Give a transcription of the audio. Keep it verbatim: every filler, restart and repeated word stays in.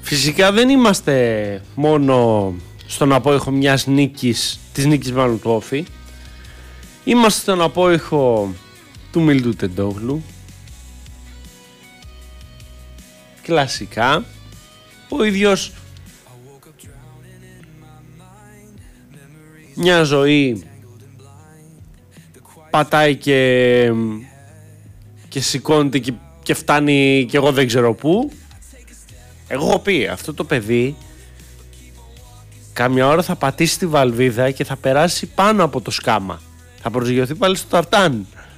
Φυσικά δεν είμαστε μόνο στον απόϊχο μιας νίκης, της νίκης μάλλον του Όφη. Είμαστε στον απόϊχο του Μίλτου Τεντόγλου. Κλασικά. Ο ίδιος μια ζωή πατάει και, και σηκώνεται και, και φτάνει και εγώ δεν ξέρω πού. Εγώ έχω πει αυτό το παιδί κάμια ώρα θα πατήσει τη βαλβίδα και θα περάσει πάνω από το σκάμα. Θα προσγειωθεί πάλι στο ταρτάν.